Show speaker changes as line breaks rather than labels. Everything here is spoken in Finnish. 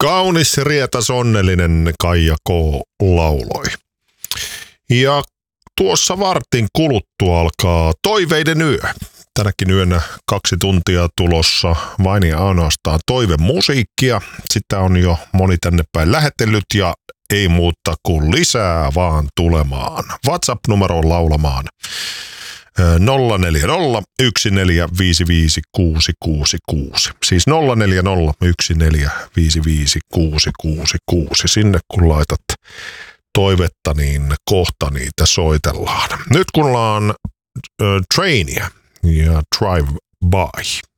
Kaunis, rietas, onnellinen Kaija K. lauloi. Ja tuossa vartin kuluttua alkaa Toiveiden yö. Tänäkin yönä 2 tuntia tulossa vain ja ainoastaan toivemusiikkia. Sitä on jo moni tänne päin lähetellyt ja ei muuta kuin lisää vaan tulemaan. WhatsApp-numeroon laulamaan 040 1455 666. Siis 040 1455 666. Sinne kun laitat toivetta, niin kohta niitä soitellaan. Nyt kun ollaan Trainia ja Drive By.